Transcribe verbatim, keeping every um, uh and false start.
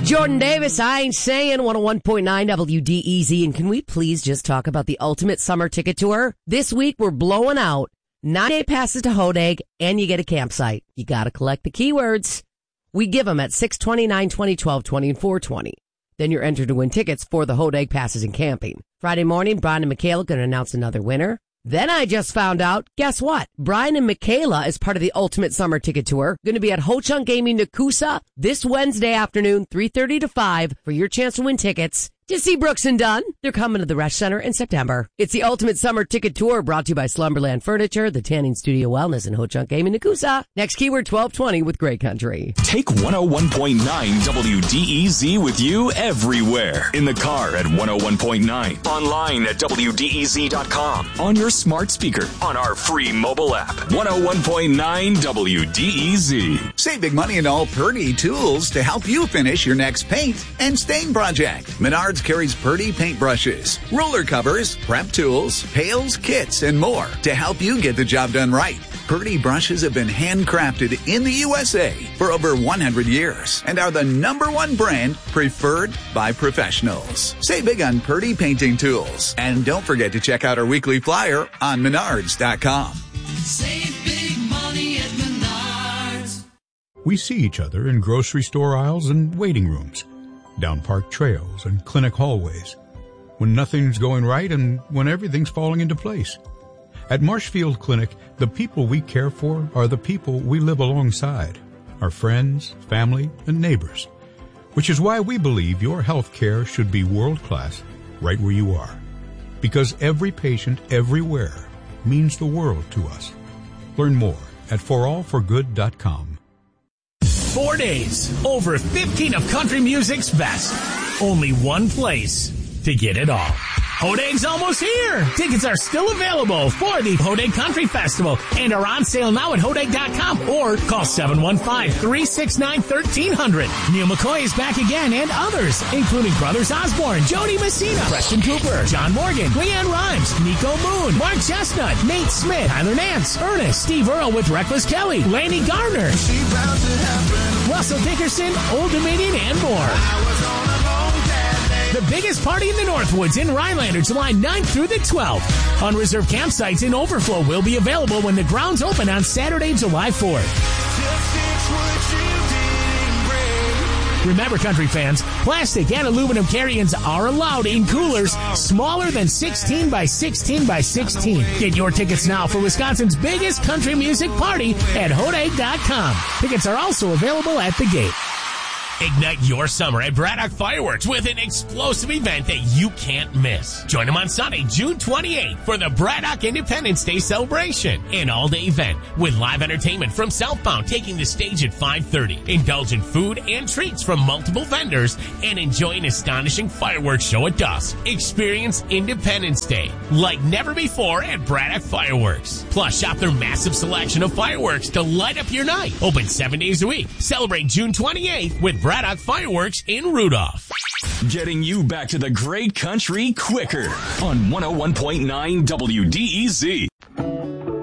Jordan Davis, I ain't saying one oh one point nine W D E Z. And can we please just talk about the Ultimate Summer Ticket Tour? This week, we're blowing out nine-day passes to Hodag, and you get a campsite. You got to collect the keywords. We give them at six twenty, nine twenty, twelve twenty, and four twenty. Then you're entered to win tickets for the Hodag passes and camping. Friday morning, Brian and Michaela going to announce another winner. Then I just found out, guess what? Brian and Michaela, as part of the Ultimate Summer Ticket Tour, going to be at Ho Chunk Gaming Nakusa this Wednesday afternoon, three thirty to five, for your chance to win tickets to see Brooks and Dunn. They're coming to the Resch Center in September. It's the Ultimate Summer Ticket Tour, brought to you by Slumberland Furniture, the Tanning Studio Wellness, and Ho Chunk Gaming Nakusa. Next keyword, twelve twenty with Great Country. Take one oh one point nine W D E Z with you everywhere. In the car at one oh one point nine. Online at W D E Z dot com. On your smart speaker. On our free mobile app. one oh one point nine W D E Z. Save big money in all Purdy tools to help you finish your next paint and stain project. Menards carries Purdy paintbrushes, ruler covers, prep tools, pails, kits, and more to help you get the job done right. Purdy brushes have been handcrafted in the U S A for over one hundred years and are the number one brand preferred by professionals. Save big on Purdy painting tools. And don't forget to check out our weekly flyer on menards dot com. Save big money at Menards. We see each other in grocery store aisles and waiting rooms, down park trails and clinic hallways, when nothing's going right and when everything's falling into place. At Marshfield Clinic, the people we care for are the people we live alongside, our friends, family, and neighbors, which is why we believe your health care should be world-class right where you are. Because every patient everywhere means the world to us. Learn more at for all for good dot com. Four days, over fifteen of country music's best. Only one place to get it all. Hodag's almost here. Tickets are still available for the Hodag Country Festival and are on sale now at Hodag dot com or call seven one five, three six nine, one three zero zero. Neil McCoy is back again and others, including Brothers Osborne, Jody Messina, Preston Cooper, John Morgan, Leanne Rhymes, Nico Moon, Mark Chestnut, Nate Smith, Tyler Nance, Ernest, Steve Earle with Reckless Kelly, Lanny Gardner, Russell Dickerson, Old Dominion, and more. The biggest party in the Northwoods in Rhinelander, July ninth through the twelfth. Unreserved campsites in overflow will be available when the grounds open on Saturday, July fourth. Remember, country fans, plastic and aluminum carry-ins are allowed in coolers smaller than sixteen by sixteen by sixteen. Get your tickets now for Wisconsin's biggest country music party at Hodag dot com. Tickets are also available at the gate. Ignite your summer at Braddock Fireworks with an explosive event that you can't miss. Join them on Sunday, June twenty-eighth for the Braddock Independence Day celebration. An all-day event with live entertainment from Southbound taking the stage at five thirty. Indulge in food and treats from multiple vendors and enjoy an astonishing fireworks show at dusk. Experience Independence Day like never before at Braddock Fireworks. Plus, shop their massive selection of fireworks to light up your night. Open seven days a week. Celebrate June twenty-eighth with Braddock Fireworks in Rudolph. Getting you back to the great country quicker on one oh one point nine W D E Z.